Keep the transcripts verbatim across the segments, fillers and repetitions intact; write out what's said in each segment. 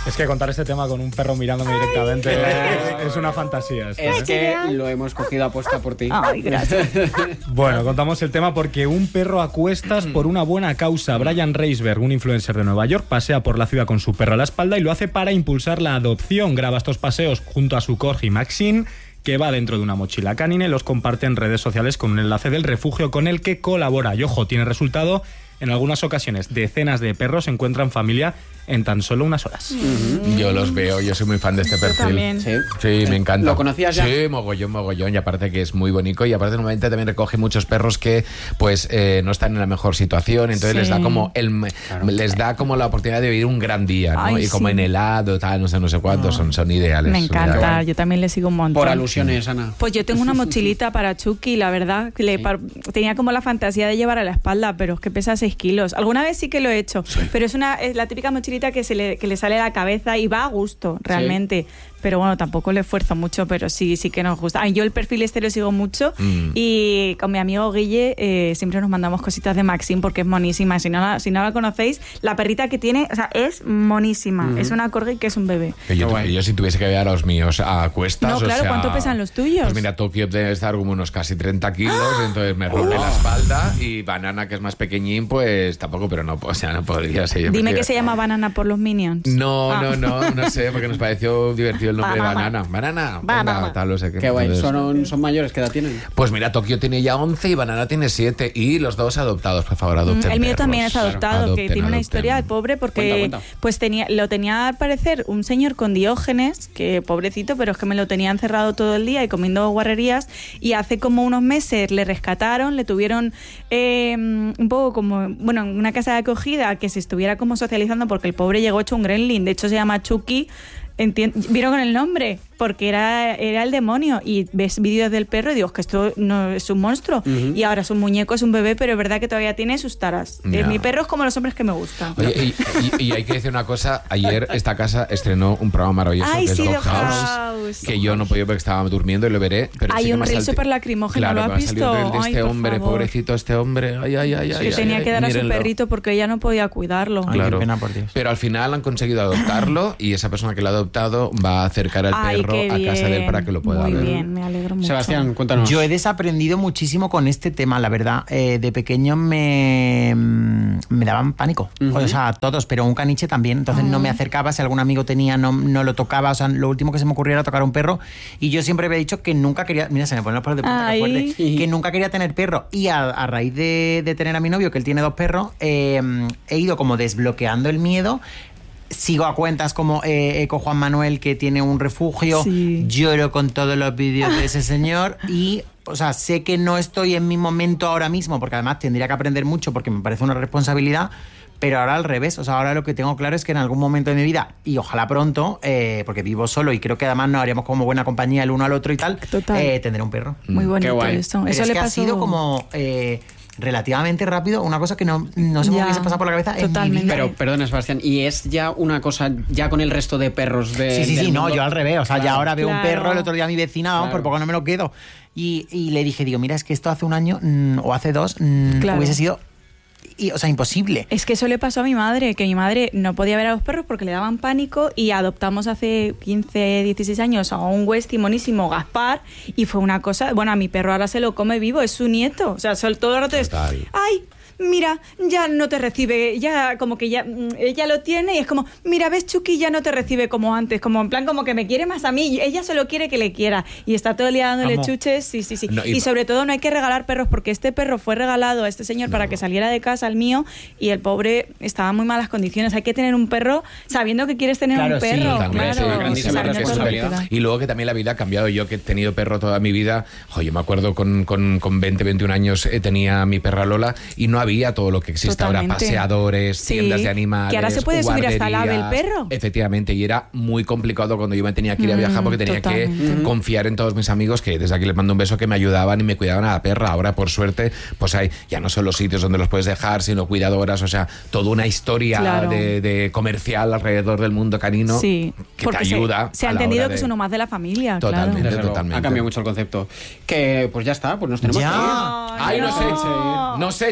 Es que contar este tema con un perro mirándome directamente es, es una fantasía. Esto, es ¿eh? que lo hemos cogido a posta por ti. Ay, gracias. Bueno, contamos el tema porque un perro a cuestas por una buena causa. Brian Reisberg, un influencer de Nueva York, pasea por la ciudad con su perro a la espalda y lo hace para impulsar la adopción. Graba estos paseos junto a su corgi Maxine, que va dentro de una mochila canina, y los comparte en redes sociales con un enlace del refugio con el que colabora. Y ojo, tiene resultado. En algunas ocasiones, decenas de perros encuentran familia en tan solo unas horas. Uh-huh. Yo los veo, yo soy muy fan de este perfil. También. Sí, sí, me encanta. ¿Lo conocías ya? Sí, mogollón, mogollón, y aparte que es muy bonito, y aparte normalmente también recoge muchos perros que pues eh, no están en la mejor situación, entonces Sí. les da como el claro. les da como la oportunidad de vivir un gran día, ¿no? Ay, y como sí. en helado, tal, no sé, no sé cuántos, Oh. son, son ideales. Me son encanta, ideales. yo también le sigo un montón. Por alusiones, Ana. Pues yo tengo una mochilita para Chucky, la verdad. Que le Sí. par- tenía como la fantasía de llevar a la espalda, pero es que pesa seis kilos. Alguna vez sí que lo he hecho, sí. pero es una es la típica mochilita que, se le, que le sale a la cabeza y va a gusto, realmente. Sí. Pero bueno, tampoco le esfuerzo mucho, pero sí, sí que nos gusta. Ay, yo el perfil este lo sigo mucho mm. y con mi amigo Guille eh, siempre nos mandamos cositas de Maxine porque es monísima. Si no la, si no la conocéis, la perrita que tiene, o sea, es monísima. Mm. Es una corgi que es un bebé. Que yo, yo si tuviese que ver a los míos a cuestas, no, claro, o sea, ¿cuánto pesan los tuyos? Pues mira, Tokio debe estar como unos casi treinta kilos, ¡ah! Entonces me rompe oh. la espalda, y Banana, que es más pequeñín, pues tampoco, pero no, o sea, no podría ser. Dime que se llama Banana por los Minions. No, ah. no, no, no sé, porque nos pareció divertido el nombre de Banana. Banana, Banana. venga, tal, no sé qué. Qué guay, son, son mayores, ¿qué edad tienen? Pues mira, Tokio tiene ya once y Banana tiene siete, y los dos adoptados, por favor, adopten. Mm, el mío perros. también es adoptado, Claro. que adopten, tiene una adopten. historia, el pobre, porque cuenta, cuenta. pues tenía lo tenía al parecer un señor con Diógenes, que pobrecito, pero es que me lo tenía encerrado todo el día y comiendo guarrerías, y hace como unos meses le rescataron, le tuvieron eh, un poco como, bueno, en una casa de acogida que se estuviera como socializando, porque el pobre llegó hecho un gremlin, de hecho se llama Chucky. Enti- ¿Vieron con el nombre? Porque era, era el demonio. Y ves vídeos del perro y digo, es que esto no es un monstruo. Uh-huh. Y ahora es un muñeco, es un bebé, pero es verdad que todavía tiene sus taras. Yeah. Eh, mi perro es como los hombres que me gustan. Oye, y, y, y hay que decir una cosa, ayer esta casa estrenó un programa maravilloso. Ay, que es sí, Dog Dog House, House. que yo no he podido porque estaba durmiendo y lo veré. Pero hay sí un me reel salte... súper lacrimógeno, claro, ¿lo has visto? El de este ay, hombre, favor. pobrecito este hombre. Ay, ay, ay, que ay, tenía ay, que dar a su mírenlo. perrito porque ella no podía cuidarlo. Ay, claro. qué pena, por Dios. Pero al final han conseguido adoptarlo, y esa persona que lo ha adoptado va a acercar al Ay, perro a casa de él para que lo pueda Muy ver. Muy bien, me alegro mucho. Sebastián, cuéntanos. Yo he desaprendido muchísimo con este tema, la verdad. Eh, de pequeño me, me daban pánico. Uh-huh. O sea, todos, pero un caniche también. Entonces uh-huh. no me acercaba, si algún amigo tenía, no, no lo tocaba. O sea, lo último que se me ocurría era tocar a un perro. Y yo siempre había dicho que nunca quería... Mira, se me ponen los pelos de punta, qué fuerte. Sí. Que nunca quería tener perro. Y a, a raíz de, de tener a mi novio, que él tiene dos perros, eh, he ido como desbloqueando el miedo. Sigo a cuentas como eh, Eco Juan Manuel, que tiene un refugio. Sí. Lloro con todos los vídeos de ese señor. Y, o sea, sé que no estoy en mi momento ahora mismo, porque además tendría que aprender mucho, porque me parece una responsabilidad. Pero ahora al revés, o sea, ahora lo que tengo claro es que en algún momento de mi vida, y ojalá pronto, eh, porque vivo solo y creo que además nos haríamos como buena compañía el uno al otro y tal, eh, tendré un perro. Muy bonito. Qué guay. Eso, Pero eso es le que pasó... ha sido como... Eh, relativamente rápido, una cosa que no, no se me hubiese pasado por la cabeza totalmente. en mi vida. Pero, perdona, Sebastián, ¿y es ya una cosa ya con el resto de perros de Sí, sí, del sí, mundo? no, yo al revés, o sea, claro, ya ahora veo claro. un perro, el otro día mi vecina, vamos, Claro. por poco no me lo quedo. Y, y le dije, digo, mira, es que esto hace un año mm, o hace dos mm, Claro. hubiese sido... Y, o sea, imposible. Es que eso le pasó a mi madre, que mi madre no podía ver a los perros porque le daban pánico, y adoptamos hace quince, dieciséis años a un Westie monísimo, Gaspar, y fue una cosa, bueno, a mi perro ahora se lo come vivo, es su nieto, o sea, todo el rato es, ay, mira, ya no te recibe, ya como que ya ella lo tiene y es como, mira, ves, Chucky ya no te recibe como antes, como en plan como que me quiere más a mí, ella solo quiere que le quiera, y está todo el día dándole Vamos. chuches, sí, sí, sí. No, y, y sobre todo no hay que regalar perros, porque este perro fue regalado a este señor no. para que saliera de casa, al mío, y el pobre estaba en muy malas condiciones. Hay que tener un perro sabiendo que quieres tener Claro, un sí, perro, también, claro, sí, grandísima sabiendo responsabilidad. todo lo que da. Y luego que también la vida ha cambiado. Yo que he tenido perro toda mi vida, jo, yo me acuerdo con, con, con veinte, veintiún años eh, tenía a mi perra Lola y no había todo lo que existe Totalmente. ahora, paseadores, Sí, tiendas de animales, que ahora se puede subir hasta el ave el guarderías. perro. Efectivamente, y era muy complicado cuando yo me tenía que ir a viajar porque tenía Totalmente. que confiar en todos mis amigos, que desde aquí les mando un beso, que me ayudaban y me cuidaban a la perra. Ahora, por suerte, pues hay ya no solo sitios donde los puedes dejar, sino cuidadoras, o sea, toda una historia Claro. de, de comercial alrededor del mundo canino Sí, que te porque se- ayuda. Se, a ha la entendido hora que de- es uno más de la familia. Totalmente. Claro. Desde luego, totalmente. ha cambiado mucho el concepto. Que pues ya está, pues nos tenemos Ya. que ir. Ay, no, no. se eche, no se echa, chicos.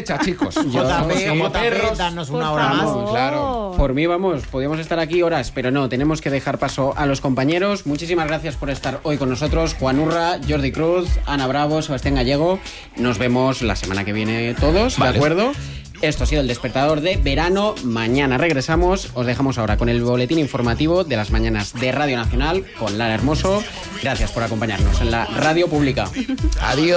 locos. Yo- J P, como J P, perros. danos Por una hora favor. más. Claro. Por mí, vamos, podríamos estar aquí horas, pero no, tenemos que dejar paso a los compañeros. Muchísimas gracias por estar hoy con nosotros. Juan Urra, Jordi Cruz, Ana Bravo, Sebastián Gallego. Nos vemos la semana que viene todos, Vale. ¿de acuerdo? Esto ha sido el despertador de verano. Mañana regresamos. Os dejamos ahora con el boletín informativo de las mañanas de Radio Nacional con Lara Hermoso. Gracias por acompañarnos en la radio pública. Adiós.